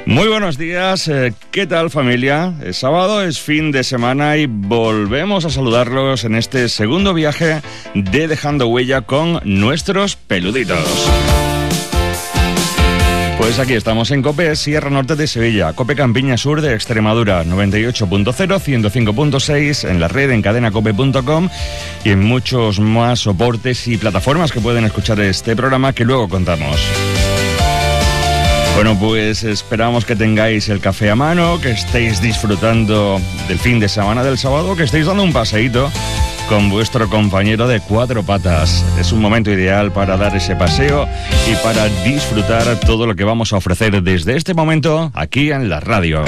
Muy buenos días, ¿qué tal familia? Es sábado, es fin de semana y volvemos a saludarlos en este segundo viaje de Dejando Huella con nuestros peluditos. Pues aquí estamos en COPE, Sierra Norte de Sevilla, COPE Campiña Sur de Extremadura, 98.0, 105.6, en la red en cadenacope.com y en muchos más soportes y plataformas que pueden escuchar este programa que luego contamos. Bueno, pues esperamos que tengáis el café a mano, que estéis disfrutando del fin de semana del sábado, que estéis dando un paseíto con vuestro compañero de cuatro patas. Es un momento ideal para dar ese paseo y para disfrutar todo lo que vamos a ofrecer desde este momento aquí en la radio.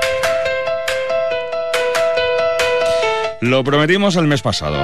Lo prometimos el mes pasado.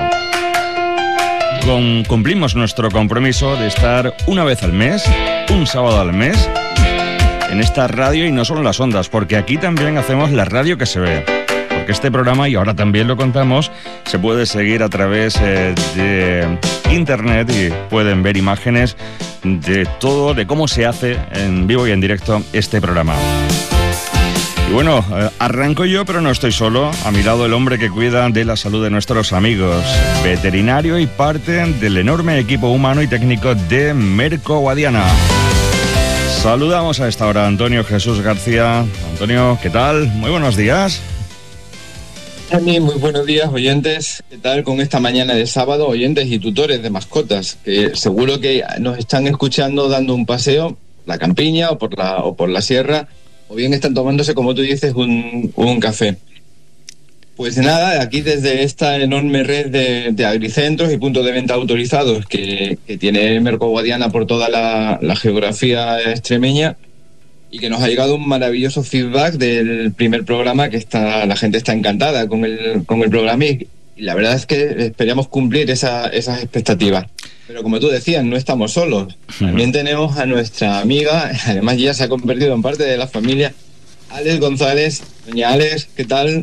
Cumplimos nuestro compromiso de estar una vez al mes, un sábado al mes, en esta radio y no solo en las ondas, porque aquí también hacemos la radio que se ve. Porque este programa, y ahora también lo contamos, se puede seguir a través de internet y pueden ver imágenes de todo, de cómo se hace en vivo y en directo este programa. Y bueno, arranco yo, pero no estoy solo. A mi lado el hombre que cuida de la salud de nuestros amigos, veterinario y parte del enorme equipo humano y técnico de Merco Guadiana. Saludamos a esta hora a Antonio Jesús García. Antonio, ¿qué tal? Muy buenos días. Muy buenos días, oyentes. ¿Qué tal con esta mañana de sábado? Oyentes y tutores de mascotas, que seguro que nos están escuchando dando un paseo por la campiña o por la sierra, o bien están tomándose, como tú dices, un café. Pues nada, aquí desde esta enorme red de agricentros y puntos de venta autorizados que tiene Merco Guadiana por toda la geografía extremeña, y que nos ha llegado un maravilloso feedback del primer programa, que la gente está encantada con el programa y la verdad es que esperamos cumplir esas expectativas. Pero como tú decías, no estamos solos. También tenemos a nuestra amiga, además ya se ha convertido en parte de la familia, Alex González. Doña Alex, ¿qué tal?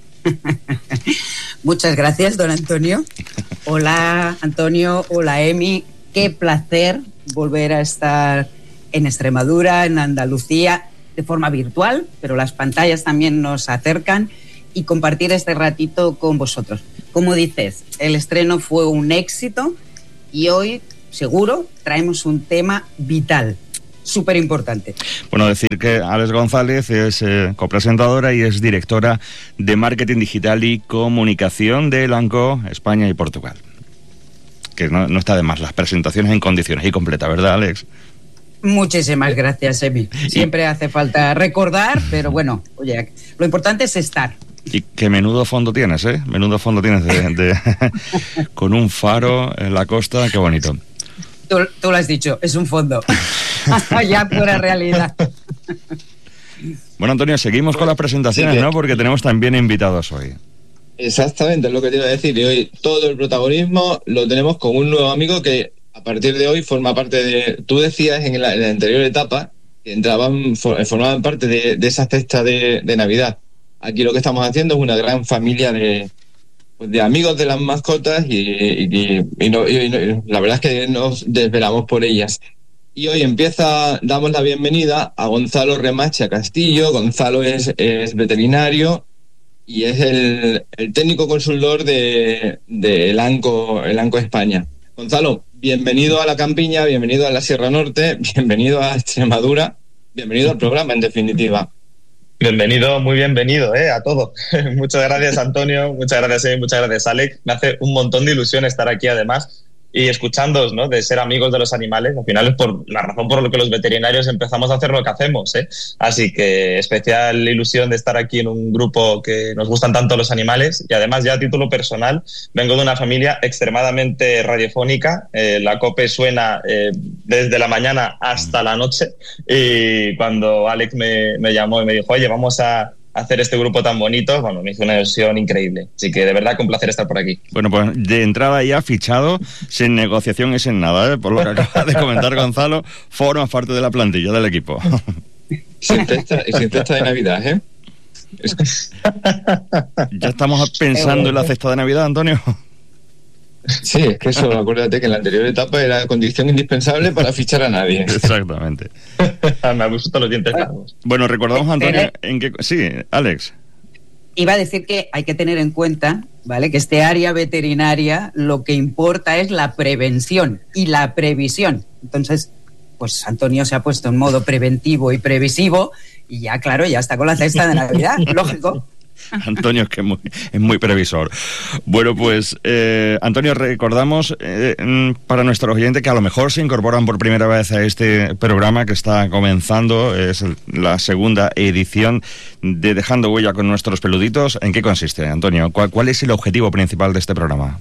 Muchas gracias, don Antonio. Hola, Antonio. Hola, Emi. Qué placer volver a estar en Extremadura, en Andalucía, de forma virtual, pero las pantallas también nos acercan, y compartir este ratito con vosotros. Como dices, el estreno fue un éxito y hoy, seguro, traemos un tema vital. Súper importante. Bueno, decir que Alex González es copresentadora y es directora de Marketing Digital y Comunicación de Elanco, España y Portugal. Que no está de más, las presentaciones en condiciones y completa, ¿verdad, Alex? Muchísimas gracias, Emi. Siempre hace falta recordar, pero bueno, oye, lo importante es estar. Y qué menudo fondo tienes, ¿eh? Menudo fondo tienes con un faro en la costa, qué bonito. Tú lo has dicho, es un fondo. Ya pura realidad. Bueno, Antonio, seguimos con las presentaciones, ¿no? Porque tenemos también invitados hoy. Exactamente, es lo que te iba a decir. Y hoy todo el protagonismo lo tenemos con un nuevo amigo que a partir de hoy forma parte de... Tú decías en la anterior etapa que formaban parte de esa cesta de Navidad. Aquí lo que estamos haciendo es una gran familia de amigos de las mascotas y la verdad es que nos desvelamos por ellas. Y hoy damos la bienvenida a Gonzalo Remacha Castillo. Gonzalo es veterinario y es el técnico consultor de Elanco España. Gonzalo, bienvenido a la campiña, bienvenido a la Sierra Norte, bienvenido a Extremadura, bienvenido al programa, en definitiva. Bienvenido, muy bienvenido a todos. Muchas gracias, Antonio, muchas gracias, muchas gracias, Alex. Me hace un montón de ilusión estar aquí, además, y escuchándoos, ¿no? De ser amigos de los animales. Al final es por la razón por la que los veterinarios empezamos a hacer lo que hacemos, Así que especial ilusión de estar aquí en un grupo que nos gustan tanto los animales, y además, ya a título personal, vengo de una familia extremadamente radiofónica. La COPE suena desde la mañana hasta la noche, y cuando Alex me llamó y me dijo, oye, vamos a hacer este grupo tan bonito, bueno, me hizo una ilusión increíble. Así que de verdad, con placer estar por aquí. Bueno, pues de entrada ya fichado, sin negociación y sin nada, por lo que acaba de comentar Gonzalo, formas parte de la plantilla del equipo. Sin cesta de Navidad, ¿eh? Ya estamos pensando en la cesta de Navidad, Antonio. Sí, es que eso, acuérdate que en la anterior etapa era condición indispensable para fichar a nadie. Exactamente. Me gustan los dientes largos. Bueno, recordamos, Antonio, en qué... Sí, Alex. Iba a decir que hay que tener en cuenta, ¿vale?, que este área veterinaria lo que importa es la prevención y la previsión. Entonces, pues Antonio se ha puesto en modo preventivo y previsivo y ya, claro, ya está con la cesta de Navidad, lógico. Antonio es que es muy previsor. Bueno, pues Antonio, recordamos para nuestros oyentes que a lo mejor se incorporan por primera vez a este programa que está comenzando, es la segunda edición de Dejando Huella con Nuestros Peluditos. ¿En qué consiste, Antonio? ¿Cuál es el objetivo principal de este programa?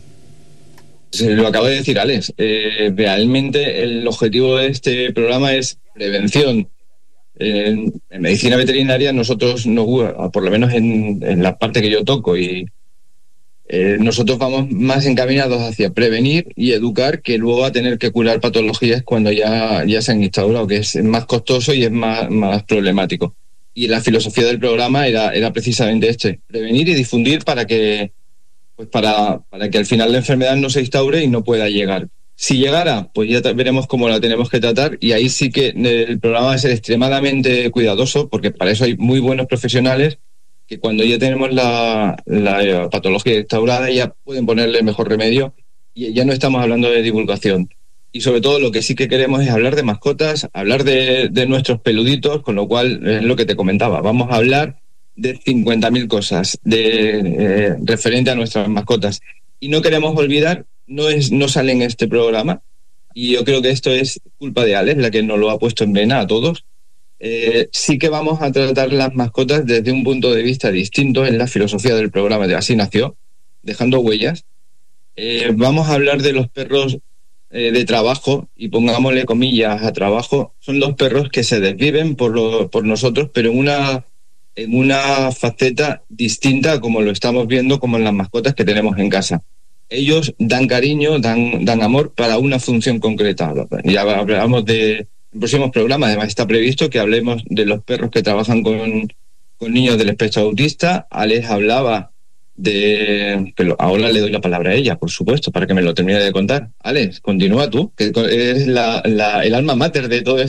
Lo acabo de decir, Alex. Realmente el objetivo de este programa es prevención. En medicina veterinaria nosotros, por lo menos en la parte que yo toco, y nosotros vamos más encaminados hacia prevenir y educar que luego a tener que curar patologías cuando ya se han instaurado, que es más costoso y es más problemático. Y la filosofía del programa era precisamente prevenir y difundir para que al final la enfermedad no se instaure y no pueda llegar. Si llegara, pues ya veremos cómo la tenemos que tratar, y ahí sí que el programa va a ser extremadamente cuidadoso, porque para eso hay muy buenos profesionales que cuando ya tenemos la patología instaurada ya pueden ponerle el mejor remedio, y ya no estamos hablando de divulgación. Y sobre todo lo que sí que queremos es hablar de mascotas, hablar de nuestros peluditos, con lo cual es lo que te comentaba, vamos a hablar de 50.000 cosas referente a nuestras mascotas. Y no queremos olvidar, no sale en este programa, y yo creo que esto es culpa de Alex, la que nos lo ha puesto en vena a todos. Sí que vamos a tratar las mascotas desde un punto de vista distinto en la filosofía del programa, de Así Nació, Dejando Huellas. Vamos a hablar de los perros de trabajo, y pongámosle comillas a trabajo. Son los perros que se desviven por nosotros, pero en una faceta distinta, como lo estamos viendo, como en las mascotas que tenemos en casa. Ellos dan cariño, dan amor para una función concreta. Ya hablamos en próximos programas, además está previsto que hablemos de los perros que trabajan con niños del espectro autista. Alex hablaba pero ahora le doy la palabra a ella, por supuesto, para que me lo termine de contar. Alex, continúa tú, que eres el alma mater de todo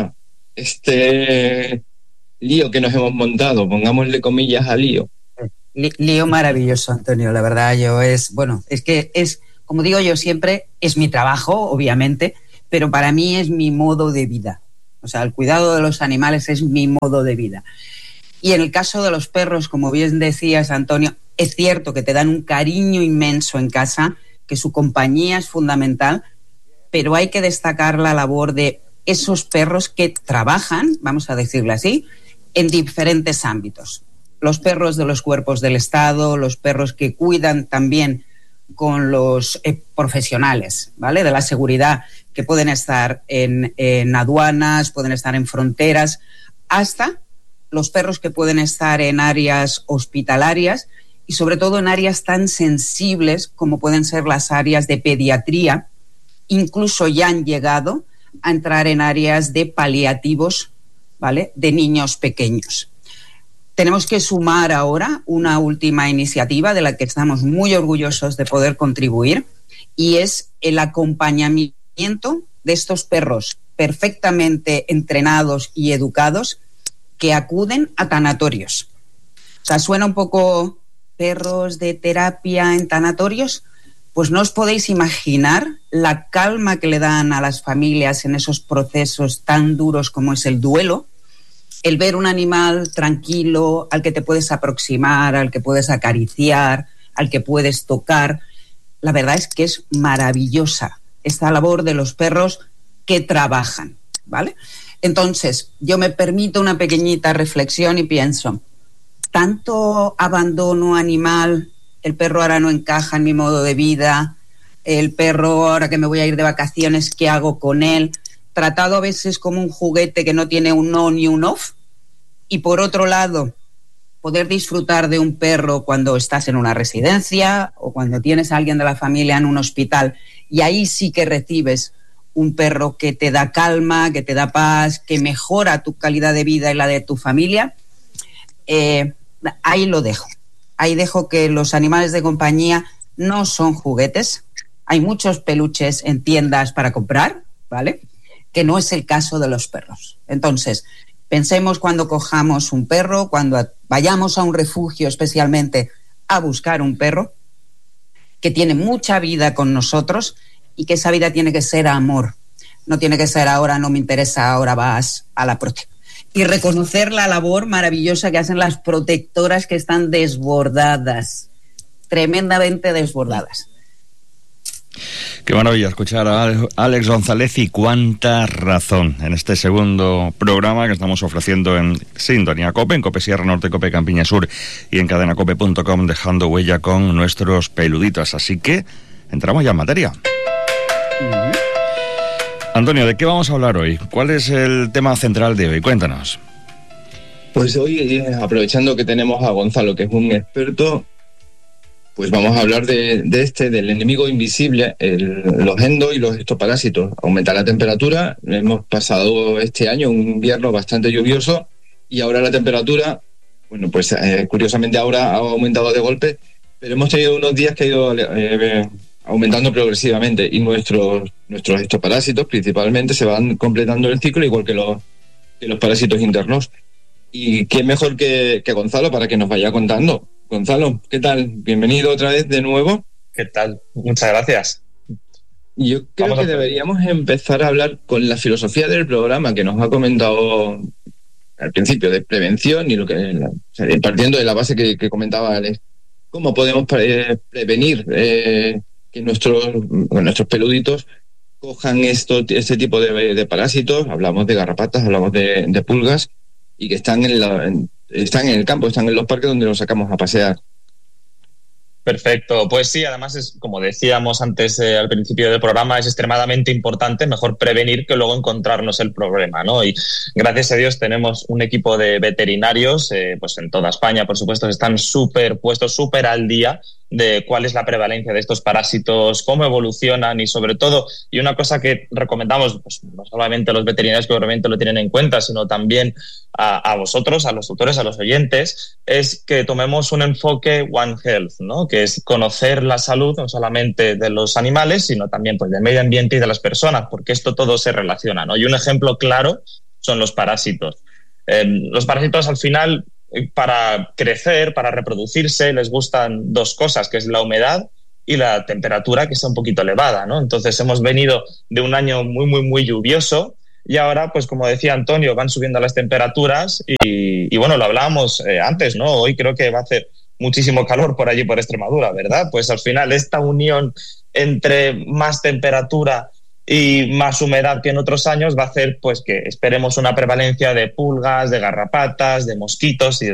este lío que nos hemos montado, pongámosle comillas al lío. Lío maravilloso, Antonio, la verdad. Es que como digo yo siempre, es mi trabajo, obviamente, pero para mí es mi modo de vida. O sea, el cuidado de los animales es mi modo de vida. Y en el caso de los perros, como bien decías, Antonio, es cierto que te dan un cariño inmenso en casa, que su compañía es fundamental, pero hay que destacar la labor de esos perros que trabajan, vamos a decirlo así, en diferentes ámbitos. Los perros de los cuerpos del Estado, los perros que cuidan también con los profesionales, ¿vale?, de la seguridad, que pueden estar en aduanas, pueden estar en fronteras, hasta los perros que pueden estar en áreas hospitalarias y sobre todo en áreas tan sensibles como pueden ser las áreas de pediatría. Incluso ya han llegado a entrar en áreas de paliativos, ¿vale?, de niños pequeños. Tenemos que sumar ahora una última iniciativa de la que estamos muy orgullosos de poder contribuir, y es el acompañamiento de estos perros perfectamente entrenados y educados que acuden a tanatorios. O sea, suena un poco perros de terapia en tanatorios, pues no os podéis imaginar la calma que le dan a las familias en esos procesos tan duros como es el duelo, el ver un animal tranquilo, al que te puedes aproximar, al que puedes acariciar, al que puedes tocar. La verdad es que es maravillosa esta labor de los perros que trabajan, ¿vale? Entonces, yo me permito una pequeñita reflexión y pienso, tanto abandono animal, el perro ahora no encaja en mi modo de vida, el perro ahora que me voy a ir de vacaciones, ¿qué hago con él? Tratado a veces como un juguete que no tiene un on y un off. Y por otro lado, poder disfrutar de un perro cuando estás en una residencia o cuando tienes a alguien de la familia en un hospital, y ahí sí que recibes un perro que te da calma, que te da paz, que mejora tu calidad de vida y la de tu familia. Ahí lo dejo. Ahí dejo que los animales de compañía no son juguetes, hay muchos peluches en tiendas para comprar, ¿vale? Que no es el caso de los perros. Entonces, pensemos cuando cojamos un perro, cuando vayamos a un refugio especialmente a buscar un perro, que tiene mucha vida con nosotros y que esa vida tiene que ser amor. No tiene que ser ahora no me interesa, ahora vas a la próxima. Y reconocer la labor maravillosa que hacen las protectoras que están desbordadas, tremendamente desbordadas. Qué maravilla escuchar a Alex González, y cuánta razón en este segundo programa que estamos ofreciendo en Sintonía Cope, en Cope Sierra Norte, Cope Campiña Sur y en cadenacope.com, dejando huella con nuestros peluditos. Así que entramos ya en materia. Antonio, ¿de qué vamos a hablar hoy? ¿Cuál es el tema central de hoy? Cuéntanos. Pues hoy, aprovechando que tenemos a Gonzalo, que es un experto, pues vamos a hablar del enemigo invisible, los endo y los estoparásitos. Aumenta la temperatura, hemos pasado este año un invierno bastante lluvioso y ahora la temperatura, bueno, pues curiosamente ahora ha aumentado de golpe, pero hemos tenido unos días que ha ido aumentando progresivamente y nuestros estoparásitos principalmente se van completando el ciclo, igual que los parásitos internos. Y qué mejor que Gonzalo para que nos vaya contando. Gonzalo, ¿qué tal? Bienvenido otra vez de nuevo. ¿Qué tal? Muchas gracias. Yo creo que deberíamos empezar a hablar con la filosofía del programa que nos ha comentado al principio, de prevención y partiendo de la base que comentaba Alex. ¿Cómo podemos prevenir que nuestros peluditos cojan este tipo de parásitos? Hablamos de garrapatas, hablamos de pulgas y que están en el campo, están en los parques donde los sacamos a pasear. Perfecto, pues sí, además es, como decíamos antes al principio del programa, es extremadamente importante, mejor prevenir que luego encontrarnos el problema, ¿no? Y gracias a Dios tenemos un equipo de veterinarios, pues en toda España, por supuesto, que están súper al día de cuál es la prevalencia de estos parásitos, cómo evolucionan y sobre todo, y una cosa que recomendamos, pues no solamente a los veterinarios que obviamente lo tienen en cuenta, sino también a vosotros, a los tutores, a los oyentes, es que tomemos un enfoque One Health, ¿no? Que es conocer la salud no solamente de los animales, sino también pues del medio ambiente y de las personas, porque esto todo se relaciona, ¿no? Y un ejemplo claro son los parásitos. Los parásitos al final, para crecer, para reproducirse, les gustan dos cosas, que es la humedad y la temperatura, que está un poquito elevada, ¿no? Entonces hemos venido de un año muy lluvioso y ahora, pues como decía Antonio, van subiendo las temperaturas y bueno, lo hablábamos antes, ¿no? Hoy creo que va a hacer muchísimo calor por allí, por Extremadura, ¿verdad? Pues al final esta unión entre más temperatura y más humedad que en otros años va a hacer pues que esperemos una prevalencia de pulgas, de garrapatas, de mosquitos y